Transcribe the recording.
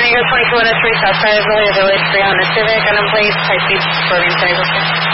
San Diego 2203, South Side of Village, 300 Civic, unknown plate, high speed, Bergen, San Diego.